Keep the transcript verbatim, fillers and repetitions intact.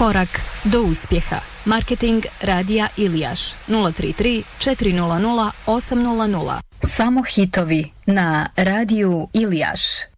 Korak do uspjeha. Marketing radija Ilijaš nula tri tri četiri nula nula osam nula nula. Samo hitovi na radiju Ilijaš.